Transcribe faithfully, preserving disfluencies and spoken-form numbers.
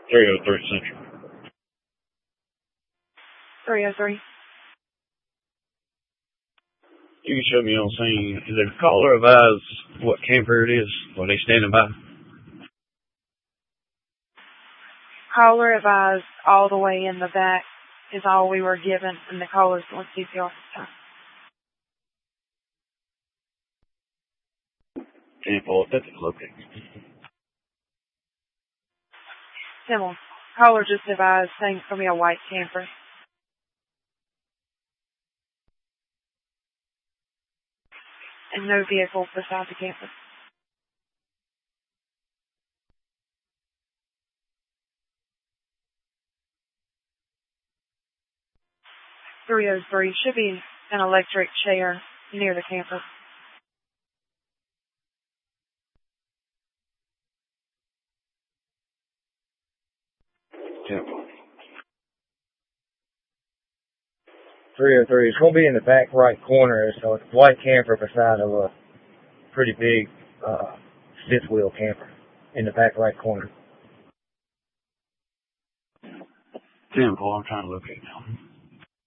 three oh three Central. three oh three. You can show me on scene. Is the caller advise what camper it is? Are they standing by? Caller advised all the way in the back is all we were given, and the caller's on C P R time. ten four, that's located. Similar. Caller just advised saying it's going to be a white camper. And no vehicle beside the camper. three oh three should be an electric chair near the camper. ten four. three oh three. It's going to be in the back right corner, so it's a white camper beside of a pretty big uh, fifth wheel camper in the back right corner. ten four, I'm trying to locate now.